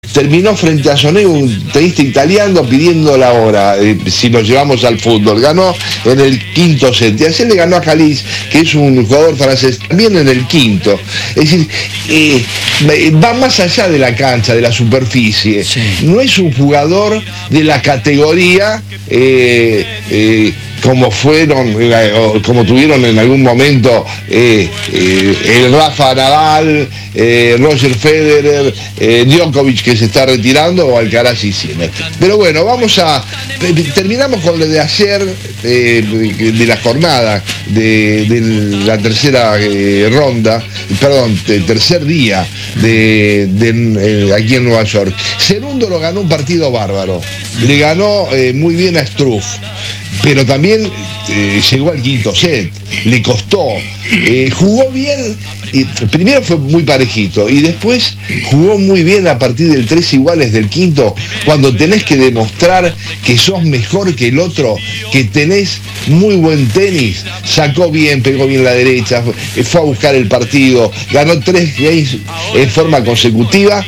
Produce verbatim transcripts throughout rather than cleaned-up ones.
terminó frente a Sonego, un tenista italiano, pidiendo la hora, eh, si nos llevamos al fútbol. Ganó en el quinto set. Y así le ganó a Caliz, que es un jugador francés, también en el quinto. Es decir, eh, va más allá de la cancha, de la superficie. Sí. No es un jugador de la categoría eh, eh, como fueron, eh, como tuvieron en algún momento eh, eh, el Rafa Nadal, eh, Roger Federer, eh, Djokovic, que se está retirando, o Alcaraz y Sinner. Pero bueno, vamos a terminamos con lo de ayer, eh, de la jornada de, de la tercera eh, ronda, perdón, del tercer día de, de eh, aquí en Nueva York. Segundo lo ganó un partido bárbaro, le ganó eh, muy bien a Struff, pero también eh, llegó al quinto set, le costó, eh, jugó bien, y primero fue muy parejito y después jugó muy bien a partir del tres iguales del quinto, cuando tenés que demostrar que sos mejor que el otro, que tenés muy buen tenis, sacó bien, pegó bien la derecha, fue a buscar el partido, ganó tres games en forma consecutiva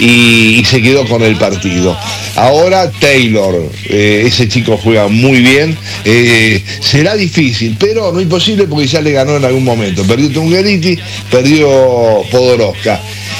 y, y se quedó con el partido. Ahora Taylor, eh, ese chico juega muy bien, eh, será difícil, pero no imposible porque ya le ganó en algún momento. Perdió Tungeriti, perdió Podoroska.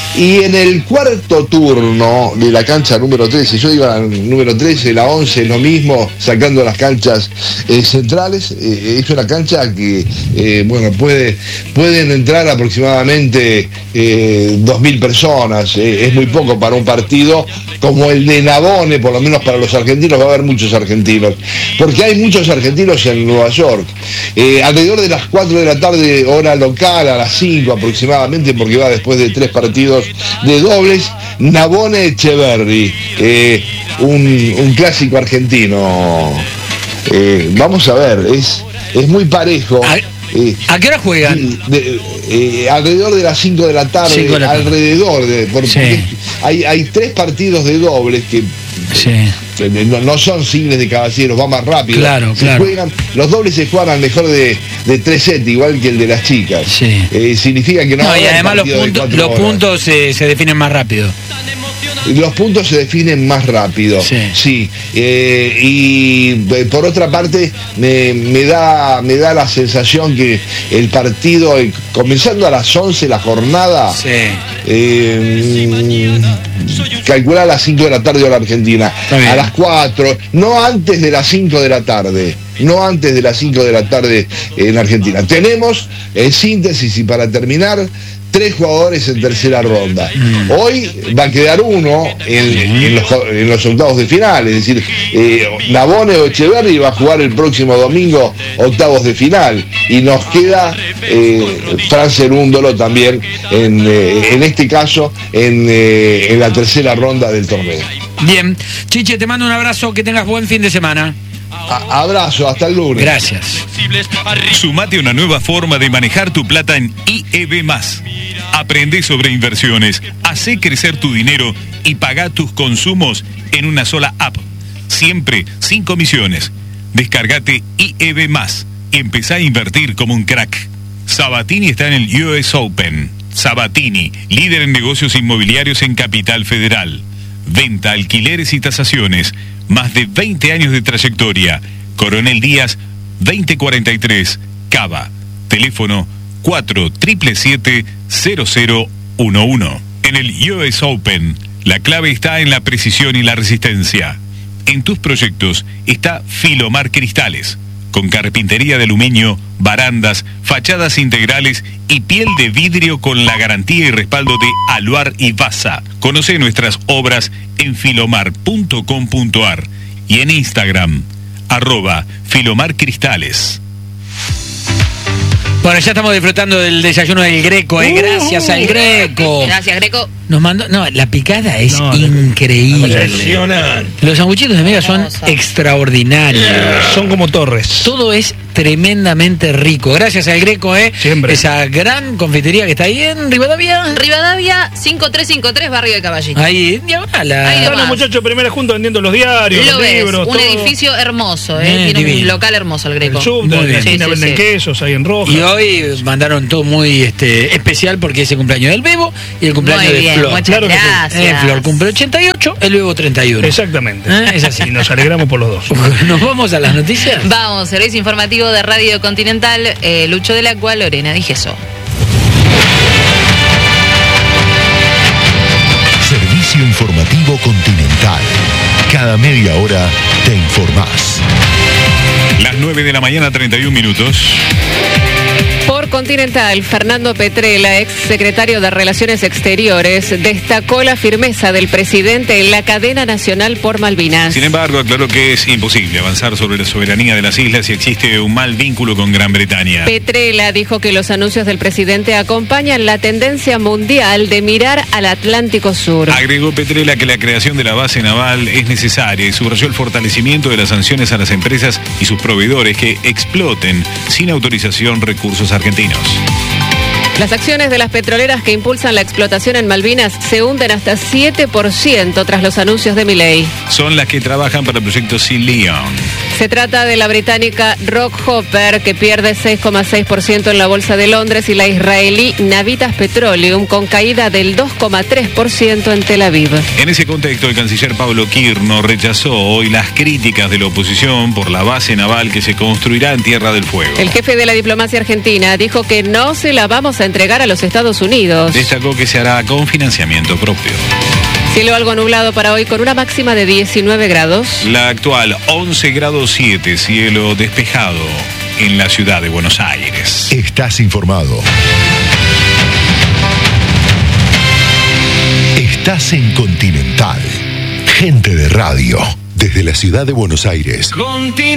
Y en el cuarto turno de la cancha número trece, yo digo la número trece, la once, lo mismo, sacando las canchas eh, centrales, eh, es una cancha que, eh, bueno, puede, pueden entrar aproximadamente eh, dos mil personas, eh, es muy poco para un partido como el de Navone, por lo menos para los argentinos, va a haber muchos argentinos, porque hay muchos argentinos en Nueva York. Eh, alrededor de las cuatro de la tarde, hora local, a las cinco aproximadamente, porque va después de tres partidos de dobles, Navone Echeverri, eh, un, un clásico argentino. Eh, vamos a ver, es, es muy parejo. ¿A, eh, ¿a qué hora juegan? De, eh, alrededor de las cinco de la tarde, de la tarde. alrededor de, por, sí. hay, hay tres partidos de dobles que sí. No, no son singles de caballeros, va más rápido. Claro, se claro. Juegan, los dobles se juegan al mejor de, de tres sets, igual que el de las chicas. Sí. Eh, significa que no, no y además los puntos, los puntos se, se definen más rápido. Los puntos se definen más rápido. Sí. sí. Eh, y eh, por otra parte, me, me, da, me da la sensación que el partido, eh, comenzando a las once la jornada, sí. eh, calcula a las cinco de la tarde hora argentina. A las cuatro, no antes de las cinco de la tarde. No antes de las cinco de la tarde en Argentina. Tenemos, en síntesis y para terminar, tres jugadores en tercera ronda. Mm. Hoy va a quedar uno en, en, los, en los octavos de final, es decir, eh, Navone o Echeverri va a jugar el próximo domingo octavos de final. Y nos queda eh, Fran Cerúndolo también, en, eh, en este caso, en, eh, en la tercera ronda del torneo. Bien, Chiche, te mando un abrazo, que tengas buen fin de semana. A abrazo, hasta el lunes. Gracias. Sumate a una nueva forma de manejar tu plata en I E B más. Aprende sobre inversiones, hacé crecer tu dinero y pagá tus consumos en una sola app. Siempre sin comisiones. Descargate I E B más y empezá a invertir como un crack. Sabatini está en el U S Open. Sabatini, líder en negocios inmobiliarios en Capital Federal. Venta, alquileres y tasaciones. Más de veinte años de trayectoria. Coronel Díaz, veinte cuarenta y tres, Cava. Teléfono cuatro siete siete cero cero uno uno. En el U S Open, la clave está en la precisión y la resistencia. En tus proyectos está Filomar Cristales, con carpintería de aluminio, barandas, fachadas integrales y piel de vidrio con la garantía y respaldo de Aluar y Basa. Conoce nuestras obras en filomar punto com punto ar y en Instagram, arroba Filomar Cristales. Bueno, ya estamos disfrutando del desayuno del Greco, ¿eh? Gracias al Greco. Gracias, Greco. Nos mandó, no, la picada es no, increíble. Los sanguchitos de Mega son Hermoso. extraordinarios. Son como torres. Todo es tremendamente rico. Gracias al Greco, ¿eh? Siempre. Esa gran confitería que está ahí en Rivadavia. Rivadavia cinco tres cinco tres, Barrio de Caballito. Ahí, diagonal. Ahí están los muchachos primera junta vendiendo los diarios, Lo los ves, libros. un todo. edificio hermoso, ¿eh? Eh, Tiene divino. un local hermoso el Greco. El subte, en la esquina sí, venden sí. quesos ahí en roja. Y hoy mandaron todo muy este, especial porque es el cumpleaños del Bebo y el cumpleaños Muy de bien. Flor. muchas Claro que sí. gracias. Eh, Flor cumple ochenta y ocho, el luego treinta y uno. Exactamente. ¿Eh? Es así. Y nos alegramos por los dos. ¿Nos vamos a las noticias? Vamos, servicio informativo de Radio Continental, eh, Lucho del Agua, Lorena Dijeso. Servicio informativo Continental. Cada media hora te informás. Las nueve de la mañana, treinta y un minutos. Por Continental, Fernando Petrella, ex secretario de Relaciones Exteriores, destacó la firmeza del presidente en la cadena nacional por Malvinas. Sin embargo, aclaró que es imposible avanzar sobre la soberanía de las islas si existe un mal vínculo con Gran Bretaña. Petrella dijo que los anuncios del presidente acompañan la tendencia mundial de mirar al Atlántico Sur. Agregó Petrella que la creación de la base naval es necesaria y subrayó el fortalecimiento de las sanciones a las empresas y sus proveedores que exploten sin autorización recursos argentinos. Las acciones de las petroleras que impulsan la explotación en Malvinas se hunden hasta siete por ciento tras los anuncios de Milei. Son las que trabajan para el proyecto Sea Leon. Se trata de la británica Rockhopper, que pierde seis coma seis por ciento en la Bolsa de Londres, y la israelí Navitas Petroleum, con caída del dos coma tres por ciento en Tel Aviv. En ese contexto, el canciller Pablo Kirno rechazó hoy las críticas de la oposición por la base naval que se construirá en Tierra del Fuego. El jefe de la diplomacia argentina dijo que no se la vamos a entregar a los Estados Unidos. Destacó que se hará con financiamiento propio. Cielo algo nublado para hoy con una máxima de diecinueve grados. La actual once grados siete, cielo despejado en la ciudad de Buenos Aires. Estás informado. Estás en Continental. Gente de radio. Desde la ciudad de Buenos Aires.